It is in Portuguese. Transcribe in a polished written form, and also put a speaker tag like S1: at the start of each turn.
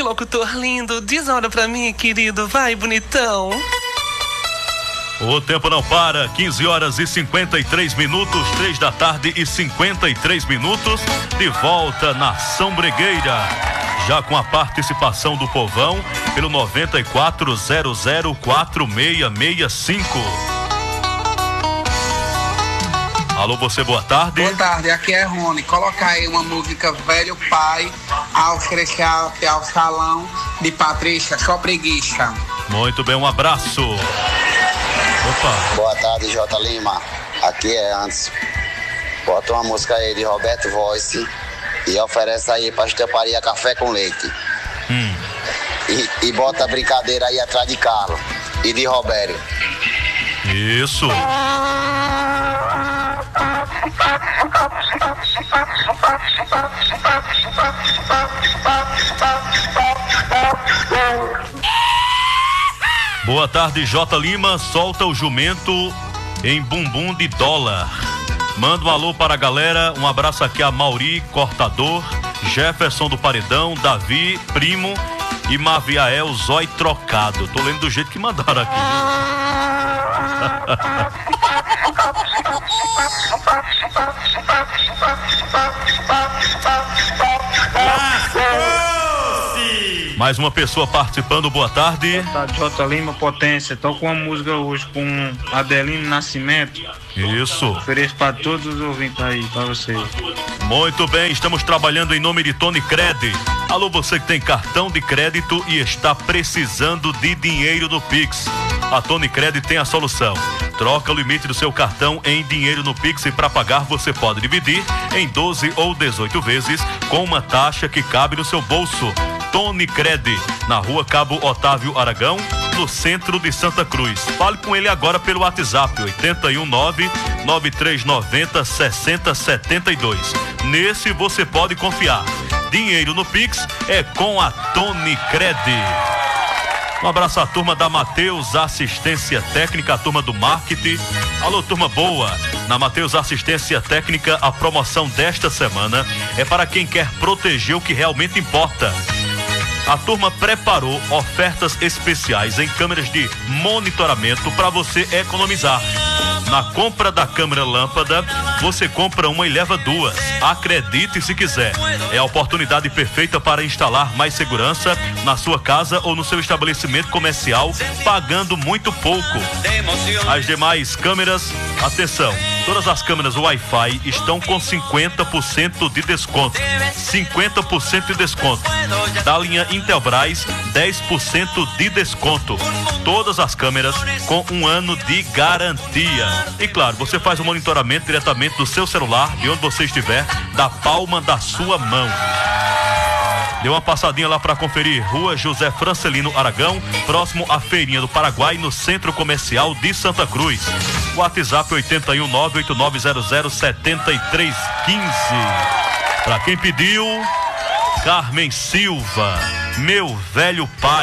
S1: locutor lindo, diz a hora pra mim, querido, vai, bonitão.
S2: O tempo não para, 15 horas e 53 minutos, 3 da tarde e 53 minutos, de volta na Sombregueira, já com a participação do povão, pelo 94004665. Alô, você, boa tarde.
S3: Boa tarde, aqui é Rony. Coloca aí uma música Velho Pai, ao crescer ao salão, de Patrícia, só preguiça.
S2: Muito bem, um abraço. Opa.
S4: Boa tarde, J. Lima. Aqui é Anderson. Bota uma música aí de Roberto Voice e oferece aí pra Esteparia Café com Leite. E bota a brincadeira aí atrás de Carlos e de Roberto.
S2: Isso. Boa tarde, J. Lima. Solta o jumento em bumbum de dólar. Manda um alô para a galera. Um abraço aqui a Mauri, cortador, Jefferson do Paredão, Davi, primo e Maviael, zói trocado. Tô lendo do jeito que mandaram aqui. Mais uma pessoa participando, boa tarde.
S5: Boa tarde, J. Lima, Potência. Tô com uma música hoje com Adelino Nascimento.
S2: Isso.
S5: Ofereço para todos os ouvintes aí, para vocês.
S2: Muito bem, estamos trabalhando em nome de Tony Cred. Alô, você que tem cartão de crédito e está precisando de dinheiro no Pix. A Tony Cred tem a solução. Troca o limite do seu cartão em dinheiro no Pix e para pagar você pode dividir em 12 ou 18 vezes com uma taxa que cabe no seu bolso. Tony Cred, na rua Cabo Otávio Aragão, no centro de Santa Cruz. Fale com ele agora pelo WhatsApp 819-9390-6072. Nesse você pode confiar. Dinheiro no Pix é com a Tony Cred. Um abraço à turma da Mateus Assistência Técnica, a turma do marketing. Alô, turma boa. Na Mateus Assistência Técnica, a promoção desta semana é para quem quer proteger o que realmente importa. A turma preparou ofertas especiais em câmeras de monitoramento para você economizar. Na compra da câmera lâmpada, você compra uma e leva duas. Acredite se quiser. É a oportunidade perfeita para instalar mais segurança na sua casa ou no seu estabelecimento comercial, pagando muito pouco. As demais câmeras, atenção, todas as câmeras Wi-Fi estão com 50% de desconto. 50% de desconto. Da linha Intelbras, 10% de desconto. Todas as câmeras com 1 ano de garantia. E claro, você faz o monitoramento diretamente do seu celular, de onde você estiver, da palma da sua mão. Dê uma passadinha lá para conferir. Rua José Francelino Aragão, próximo à Feirinha do Paraguai, no Centro Comercial de Santa Cruz. WhatsApp 819-8900-7315. Para quem pediu, Carmen Silva, Meu Velho Pai.